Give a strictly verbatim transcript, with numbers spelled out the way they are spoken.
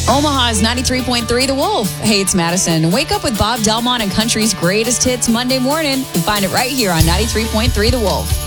Omaha's ninety-three point three The Wolf. Hey, it's Madison. Wake up with Bob Delmont and country's greatest hits Monday morning. And find it right here on ninety-three point three The Wolf.